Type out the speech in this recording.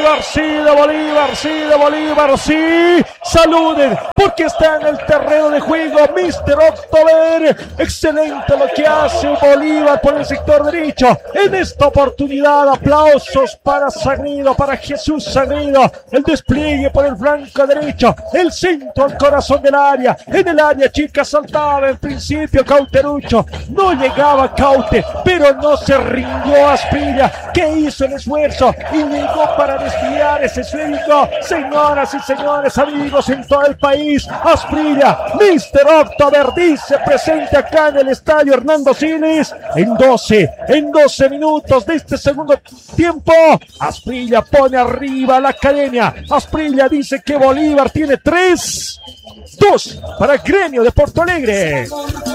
Bolívar, sí, de Bolívar, sí, de Bolívar, sí. Saluden, porque está en el terreno de juego Mr. October. Excelente lo que hace Bolívar por el sector derecho. En esta oportunidad, aplausos para Sagredo, para Jesús Sagredo. El despliegue por el flanco derecho, el centro al corazón del área. En el área chica saltaba en principio Cauterucho. No llegaba Caute, pero no se rindió Asprilla, que hizo el esfuerzo y llegó para desviar ese esférico. Señoras y señores, amigos en todo el país, Asprilla, Mr. October, dice presente acá en el estadio Hernando Siles. En 12 minutos de este segundo tiempo, Asprilla pone arriba a la academia. Asprilla dice que Bolívar tiene 3-2 para el Gremio de Porto Alegre.